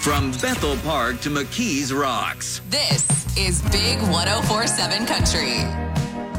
From Bethel Park to McKees Rocks. This is Big 104.7 Country.